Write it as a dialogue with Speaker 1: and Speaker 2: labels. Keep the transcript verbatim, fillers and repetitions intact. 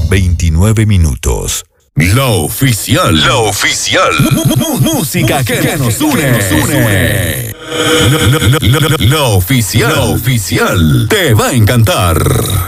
Speaker 1: veintinueve minutos.
Speaker 2: La oficial.
Speaker 1: La oficial.
Speaker 2: Música que, que nos une. Nos une. La, la, la, la, la oficial. La oficial. Te va a encantar.